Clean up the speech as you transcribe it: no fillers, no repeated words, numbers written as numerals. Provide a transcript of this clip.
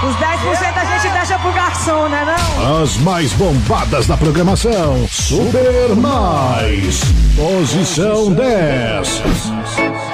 Os 10% a gente deixa pro garçom, né não? As mais bombadas da programação. Super Mais. Posição 10.